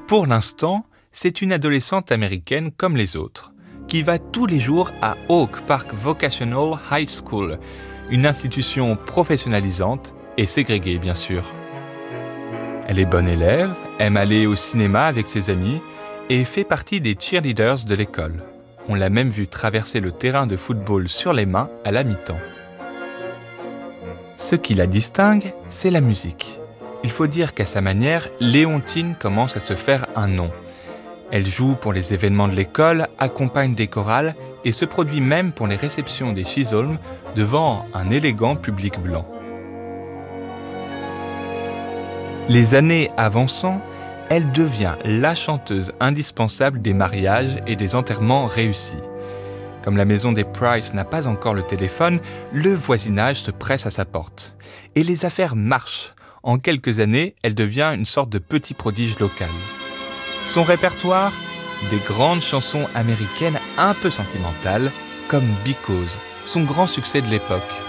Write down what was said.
Pour l'instant, c'est une adolescente américaine comme les autres, qui va tous les jours à Oak Park Vocational High School, une institution professionnalisante et ségrégée bien sûr. Elle est bonne élève, aime aller au cinéma avec ses amis et fait partie des cheerleaders de l'école. On l'a même vue traverser le terrain de football sur les mains à la mi-temps. Ce qui la distingue, c'est la musique. Il faut dire qu'à sa manière, Léontine commence à se faire un nom. Elle joue pour les événements de l'école, accompagne des chorales et se produit même pour les réceptions des Chisholm devant un élégant public blanc. Les années avançant, elle devient la chanteuse indispensable des mariages et des enterrements réussis. Comme la maison des Price n'a pas encore le téléphone, le voisinage se presse à sa porte. Et les affaires marchent. En quelques années, elle devient une sorte de petit prodige local. Son répertoire, des grandes chansons américaines un peu sentimentales, comme Because, son grand succès de l'époque.